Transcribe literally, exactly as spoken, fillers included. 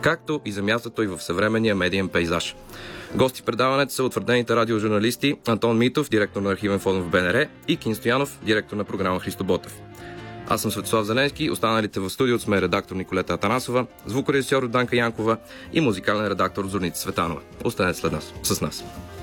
както и за мястото и в съвременния медиен пейзаж. Гости в предаването са утвърдените радиожурналисти Антон Митов, директор на Архивен фонд в БНР, и Кин Стоянов, директор на програма Христо Ботев. Аз съм Светослав Зеленски, останалите в студиото сме редактор Николета Атанасова, звукорежисьор Данка Янкова и музикален редактор Зорница Цветанова. Останете след нас, с нас.